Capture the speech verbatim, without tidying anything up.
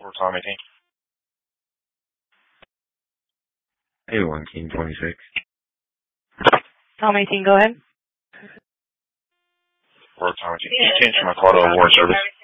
For Tom eighteen. A one King twenty-six. Tom eighteen, go ahead. For Tom eighteen. Can you change my call to award service?